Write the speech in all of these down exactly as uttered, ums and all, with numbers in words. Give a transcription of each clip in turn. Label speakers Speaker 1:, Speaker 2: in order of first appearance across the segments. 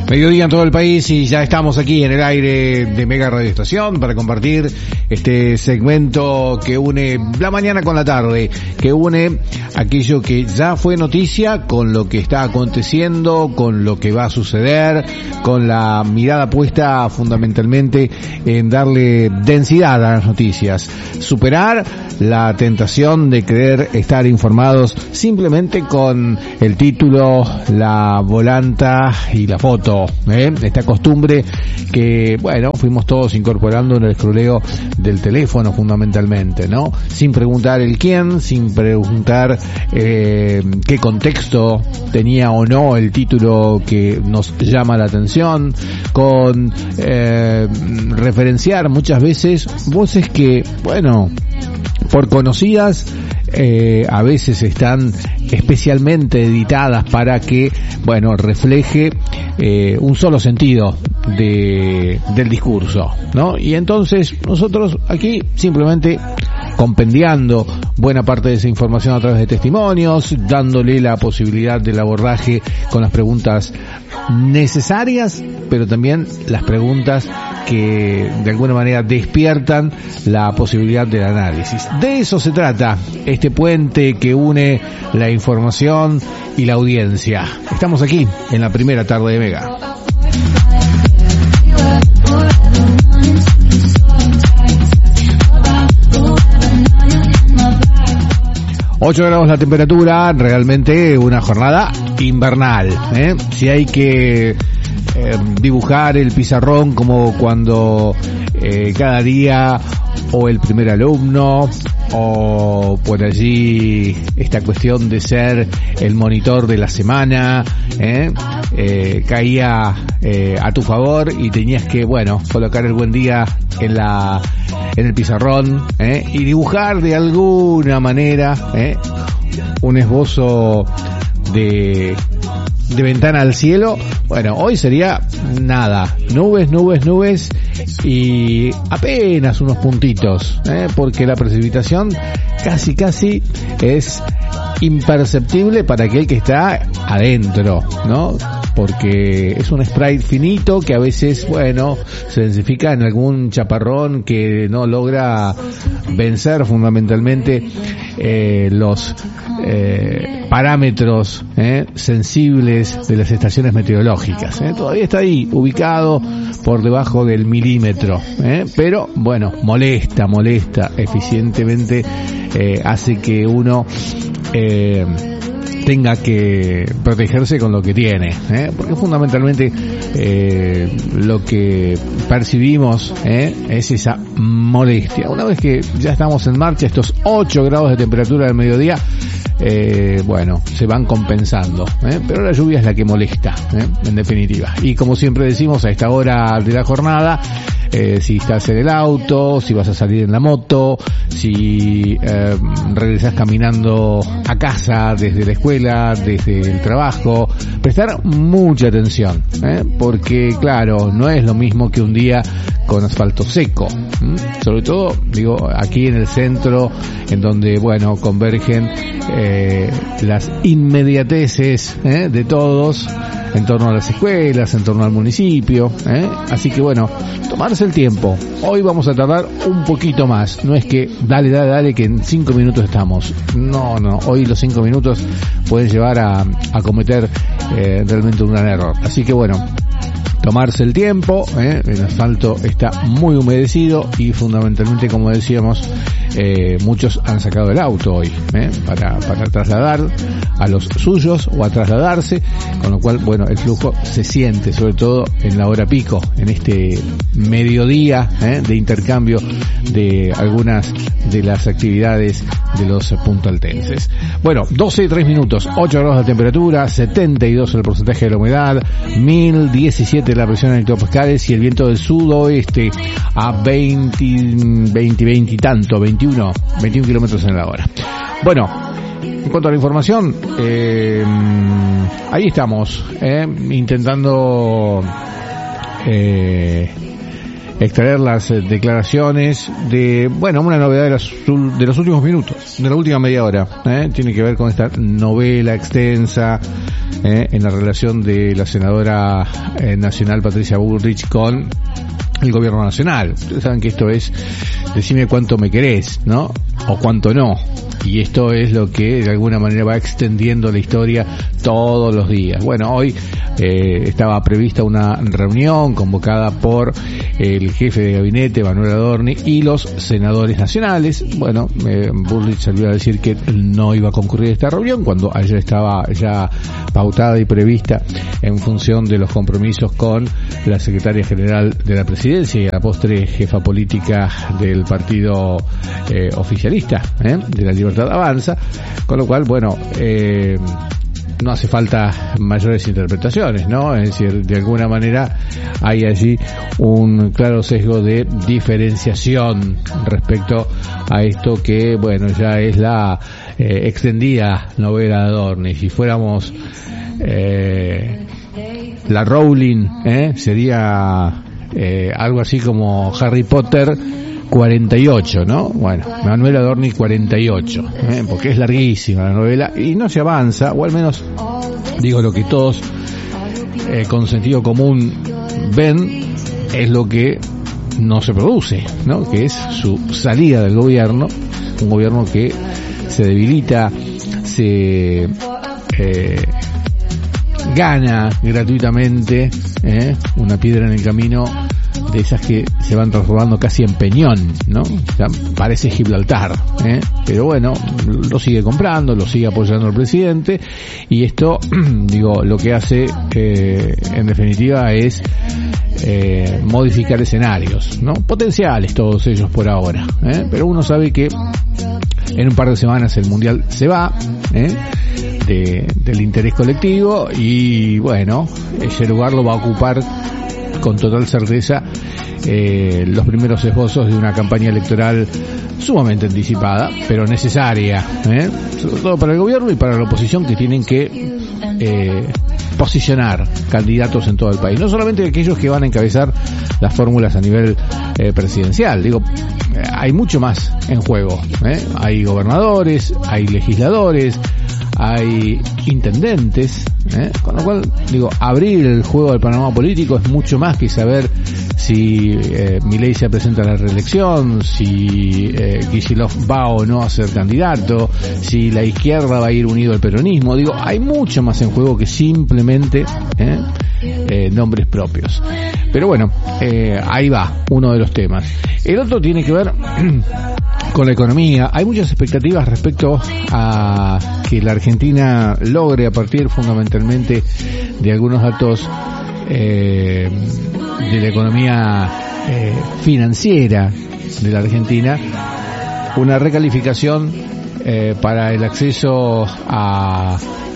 Speaker 1: Mediodía en todo el país y ya estamos aquí en el aire de Mega Radio Estación para compartir este segmento que une la mañana con la tarde, que une aquello que ya fue noticia con lo que está aconteciendo, con lo que va a suceder, con la mirada puesta fundamentalmente en darle densidad a las noticias, superar la tentación de querer estar informados simplemente con el título, la volanta y la foto. ¿Eh? Esta costumbre que, bueno, fuimos todos incorporando en el escroleo del teléfono fundamentalmente, ¿no? Sin preguntar el quién, sin preguntar eh, qué contexto tenía o no el título que nos llama la atención, con eh, referenciar muchas veces voces que, bueno, por conocidas, eh, a veces están especialmente editadas para que, bueno, refleje eh, un solo sentido de del discurso, ¿no? Y entonces nosotros aquí simplemente compendiando buena parte de esa información a través de testimonios, dándole la posibilidad del abordaje con las preguntas necesarias, pero también las preguntas que de alguna manera despiertan la posibilidad del análisis. De eso se trata este puente que une la información y la audiencia. Estamos aquí en la primera tarde de Mega. ocho grados la temperatura, realmente una jornada invernal, ¿eh? Si hay que eh, dibujar el pizarrón como cuando eh, cada día o el primer alumno o por allí esta cuestión de ser el monitor de la semana, ¿eh? Eh, caía eh, a tu favor y tenías que, bueno, colocar el buen día en la en el pizarrón, ¿eh? Y dibujar de alguna manera, ¿eh? un esbozo de de ventana al cielo. Bueno, hoy sería nada, nubes, nubes, nubes y apenas unos puntitos, ¿eh? Porque la precipitación casi casi es imperceptible para aquel que está adentro, ¿no? Porque es un spray finito que a veces, bueno, se densifica en algún chaparrón que no logra vencer fundamentalmente eh, los eh, parámetros eh, sensibles de las estaciones meteorológicas. ¿eh? Todavía está ahí, ubicado por debajo del milímetro, ¿eh? pero bueno, molesta, molesta, eficientemente eh, hace que uno eh, tenga que protegerse con lo que tiene, ¿eh? porque fundamentalmente eh, lo que percibimos ¿eh? es esa molestia. Una vez que ya estamos en marcha, estos ocho grados de temperatura del mediodía, eh, bueno, se van compensando, ¿eh? pero la lluvia es la que molesta, ¿eh? en definitiva. Y como siempre decimos, a esta hora de la jornada, Eh, si estás en el auto, si vas a salir en la moto, si eh, regresás caminando a casa desde la escuela, desde el trabajo, prestar mucha atención, ¿eh? porque claro, no es lo mismo que un día con asfalto seco, ¿m? sobre todo, digo, aquí en el centro, en donde, bueno, convergen eh, las inmediateces ¿eh? de todos, en torno a las escuelas, en torno al municipio, ¿eh? así que bueno, tomarse el tiempo. Hoy vamos a tardar un poquito más, no es que dale, dale, dale, que en cinco minutos estamos. No, no, hoy los cinco minutos pueden llevar a, a cometer eh, realmente un gran error. Así que bueno, tomarse el tiempo, ¿eh? el asfalto está muy humedecido y fundamentalmente, como decíamos, eh, muchos han sacado el auto hoy ¿eh? para, para trasladar a los suyos o a trasladarse, con lo cual, bueno, el flujo se siente, sobre todo en la hora pico, en este mediodía ¿eh? de intercambio de algunas de las actividades de los puntualtenses. Bueno, doce y tres minutos, ocho grados de temperatura, setenta y dos el porcentaje de la humedad, mil diecisiete la presión en hectopascales y el viento del sudoeste a veinte, veinte, veinte y tanto, veintiuno, veintiuno kilómetros en la hora. Bueno, en cuanto a la información, eh, ahí estamos, eh, intentando eh, extraer las eh, declaraciones de, bueno, una novedad de, las, de los últimos minutos, de la última media hora, ¿eh? Tiene que ver con esta novela extensa eh, en la relación de la senadora eh, nacional Patricia Bullrich con el gobierno nacional. Ustedes saben que esto es decime cuánto me querés, ¿no? O cuánto no. Y esto es lo que de alguna manera va extendiendo la historia todos los días. Bueno, hoy eh, estaba prevista una reunión convocada por el jefe de gabinete, Manuel Adorni, y los senadores nacionales. Bueno, eh, Bullrich salió a decir que no iba a concurrir a esta reunión cuando ayer estaba ya pautada y prevista en función de los compromisos con la secretaria general de la presidencia y a la postre jefa política del partido eh, oficialista, ¿eh? de la Libertad Avanza, con lo cual, bueno, eh, no hace falta mayores interpretaciones, ¿no? Es decir, de alguna manera hay allí un claro sesgo de diferenciación respecto a esto que, bueno, ya es la eh, extendida novela de Adorni. Si fuéramos eh, la Rowling, ¿eh? sería eh, algo así como Harry Potter cuarenta y ocho, ¿no? Bueno, Manuel Adorni cuarenta y ocho, ¿eh? porque es larguísima la novela y no se avanza, o al menos digo lo que todos eh, con sentido común ven es lo que no se produce, ¿no? Que es su salida del gobierno, un gobierno que se debilita, se eh, gana gratuitamente, ¿eh? una piedra en el camino de esas que se van transformando casi en peñón, ¿no? O sea, parece Gibraltar, ¿eh? Pero bueno, lo sigue comprando, lo sigue apoyando el presidente, y esto, digo, lo que hace, eh, en definitiva, es eh, modificar escenarios, ¿no? Potenciales todos ellos por ahora, ¿eh? Pero uno sabe que en un par de semanas el Mundial se va, ¿eh? De, del interés colectivo, y bueno, ese lugar lo va a ocupar con total certeza eh, los primeros esbozos de una campaña electoral sumamente anticipada, pero necesaria, ¿eh? sobre todo para el gobierno y para la oposición, que tienen que eh, posicionar candidatos en todo el país, no solamente aquellos que van a encabezar las fórmulas a nivel eh, presidencial. Digo, eh, hay mucho más en juego, ¿eh? Hay gobernadores, hay legisladores, hay intendentes, ¿eh? Con lo cual, digo, abrir el juego del panorama político es mucho más que saber si eh, Milei se presenta a la reelección, si eh, Kicillof va o no a ser candidato, si la izquierda va a ir unido al peronismo. Digo, hay mucho más en juego que simplemente ¿eh? Eh, nombres propios. Pero bueno, eh, ahí va uno de los temas. El otro tiene que ver con la economía. Hay muchas expectativas respecto a que la Argentina logre, a partir fundamentalmente de algunos datos eh, de la economía eh, financiera de la Argentina, una recalificación eh, para el acceso a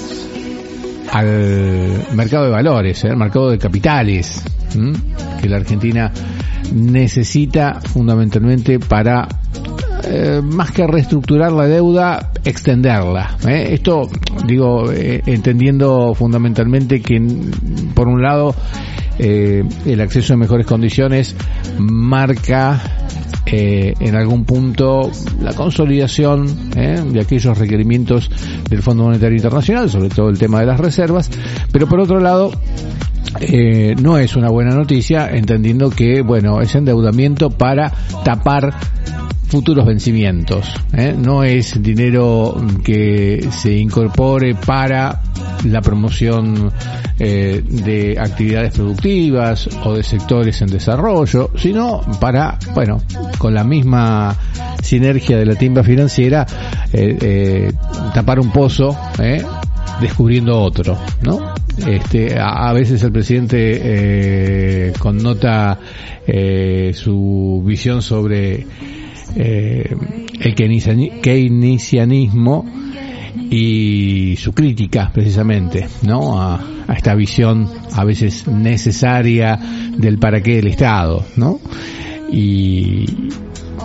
Speaker 1: al mercado de valores, ¿eh? al mercado de capitales, ¿m? que la Argentina necesita fundamentalmente para Eh, más que reestructurar la deuda, extenderla. ¿eh? Esto, digo, eh, entendiendo fundamentalmente que, por un lado, eh, el acceso en mejores condiciones marca eh, en algún punto la consolidación ¿eh? de aquellos requerimientos del Fondo Monetario Internacional, sobre todo el tema de las reservas, pero por otro lado, Eh, no es una buena noticia, entendiendo que, bueno, es endeudamiento para tapar futuros vencimientos, ¿eh? No es dinero que se incorpore para la promoción eh, de actividades productivas o de sectores en desarrollo, sino para, bueno, con la misma sinergia de la timba financiera, eh, eh, tapar un pozo, ¿eh? descubriendo otro, ¿no? Este, a, a veces el presidente eh, connota eh, su visión sobre eh, el keynesianismo y su crítica, precisamente, ¿no? A, a esta visión a veces necesaria del para qué del Estado, ¿no? Y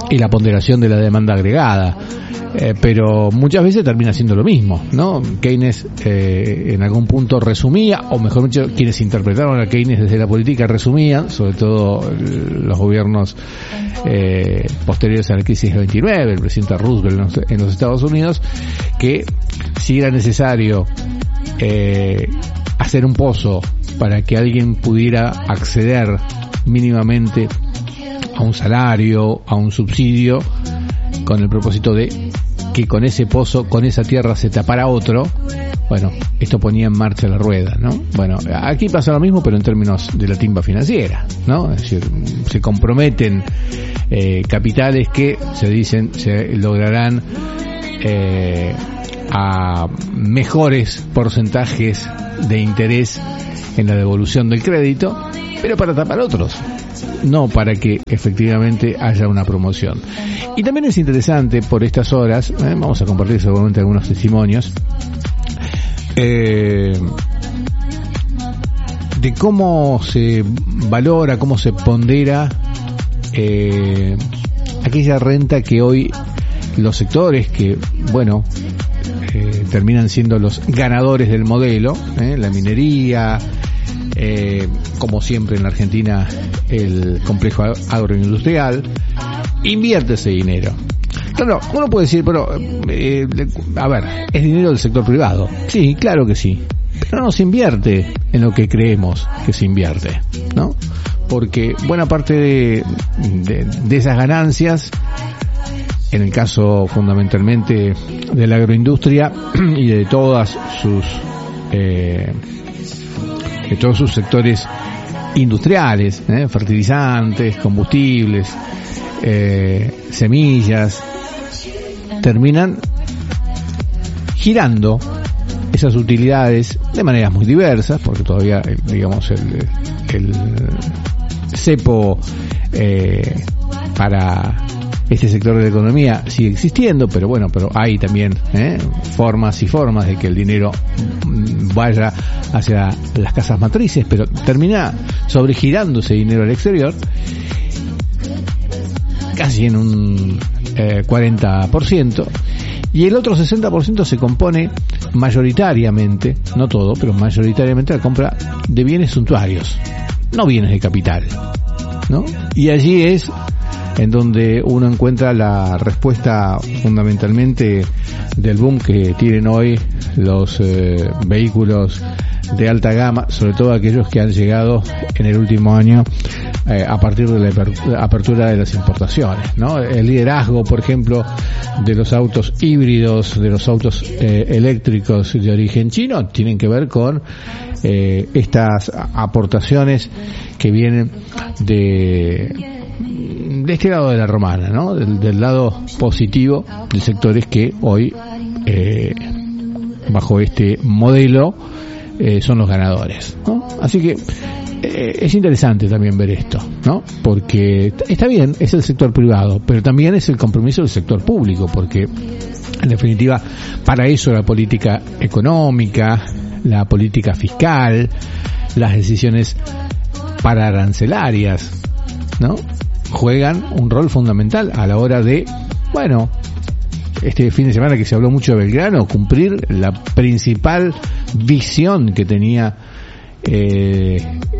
Speaker 1: y la ponderación de la demanda agregada. Eh, pero muchas veces termina siendo lo mismo, ¿no? Keynes eh, en algún punto resumía, o mejor dicho, quienes interpretaron a Keynes desde la política resumían, sobre todo los gobiernos eh, posteriores a la crisis del veintinueve, el presidente Roosevelt en los, en los Estados Unidos, que si era necesario eh, hacer un pozo para que alguien pudiera acceder mínimamente a un salario, a un subsidio, con el propósito de que con ese pozo, con esa tierra se tapara otro, bueno, esto ponía en marcha la rueda, ¿no? Bueno, aquí pasa lo mismo, pero en términos de la timba financiera, ¿no? Es decir, se comprometen eh, capitales que se dicen se lograrán eh, a mejores porcentajes de interés en la devolución del crédito, pero para tapar otros, no para que efectivamente haya una promoción. Y también es interesante por estas horas, eh, vamos a compartir seguramente algunos testimonios, eh, de cómo se valora, cómo se pondera eh, aquella renta que hoy los sectores que, bueno, eh, terminan siendo los ganadores del modelo, eh, la minería, eh, como siempre en la Argentina el complejo agroindustrial, invierte ese dinero. Claro, uno puede decir, pero eh, a ver, ¿es dinero del sector privado? Sí, claro que sí, pero no se invierte en lo que creemos que se invierte, ¿no? Porque buena parte de, de, de esas ganancias, en el caso fundamentalmente de la agroindustria y de todas sus eh, de todos sus sectores industriales, eh, fertilizantes, combustibles, eh, semillas, terminan girando esas utilidades de maneras muy diversas, porque todavía, digamos, el, el cepo eh, para este sector de la economía sigue existiendo, pero bueno, pero hay también eh, formas y formas de que el dinero vaya hacia las casas matrices, pero termina sobregirando ese dinero al exterior casi en un eh, cuarenta por ciento, y el otro sesenta por ciento se compone mayoritariamente, no todo, pero mayoritariamente la compra de bienes suntuarios, no bienes de capital, ¿no? Y allí es en donde uno encuentra la respuesta fundamentalmente del boom que tienen hoy los eh, vehículos de alta gama, sobre todo aquellos que han llegado en el último año eh, a partir de la apertura de las importaciones, ¿no? El liderazgo, por ejemplo, de los autos híbridos, de los autos eh, eléctricos de origen chino, tienen que ver con eh, estas aportaciones que vienen de de este lado de la romana, ¿no? Del, del lado positivo del sectores que hoy eh, bajo este modelo eh, son los ganadores, ¿no? Así que eh, es interesante también ver esto, ¿no? Porque está bien, es el sector privado, pero también es el compromiso del sector público, porque en definitiva para eso la política económica, la política fiscal, las decisiones pararancelarias, ¿no?, juegan un rol fundamental a la hora de, bueno, este fin de semana que se habló mucho de Belgrano, cumplir la principal visión que tenía eh,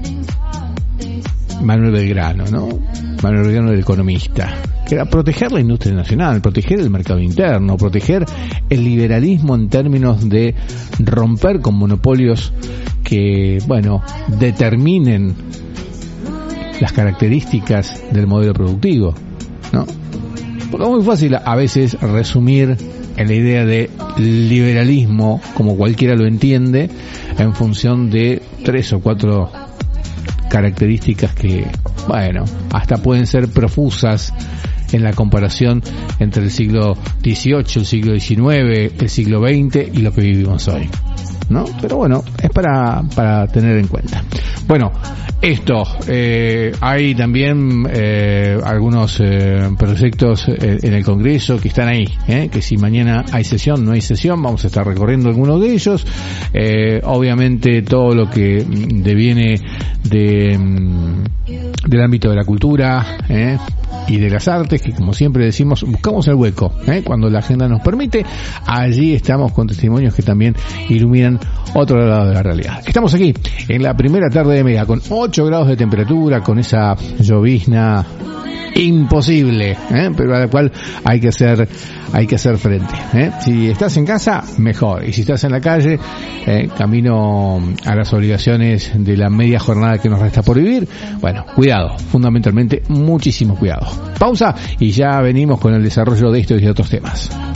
Speaker 1: Manuel Belgrano, ¿no? Manuel Belgrano, el economista, que era proteger la industria nacional, proteger el mercado interno, proteger el liberalismo en términos de romper con monopolios que, bueno, determinen las características del modelo productivo, ¿no? Porque es muy fácil a veces resumir en la idea de liberalismo, como cualquiera lo entiende, en función de tres o cuatro características que, bueno, hasta pueden ser profusas en la comparación entre el siglo dieciocho, el siglo diecinueve, el siglo veinte y lo que vivimos hoy, ¿no? Pero bueno, es para, para tener en cuenta. Bueno, esto, eh, hay también eh, algunos eh, proyectos eh, en el Congreso que están ahí, eh, que si mañana hay sesión, no hay sesión, vamos a estar recorriendo algunos de ellos. Eh, obviamente todo lo que deviene de del ámbito de la cultura eh, y de las artes, que como siempre decimos, buscamos el hueco, eh, cuando la agenda nos permite, allí estamos con testimonios que también iluminan otro lado de la realidad. Estamos aquí en la primera tarde de Mega con ocho grados de temperatura, con esa llovizna imposible, ¿eh? pero a la cual hay que hacer hay que hacer frente. ¿eh? Si estás en casa, mejor, y si estás en la calle, ¿eh? camino a las obligaciones de la media jornada que nos resta por vivir, bueno, cuidado, fundamentalmente muchísimo cuidado. Pausa y ya venimos con el desarrollo de estos y de otros temas.